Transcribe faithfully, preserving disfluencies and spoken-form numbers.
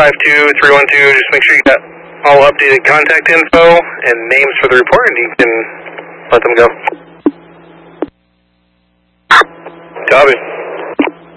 five two, three one two, just make sure you got all updated contact info and names for the report, and you can let them go. Copy.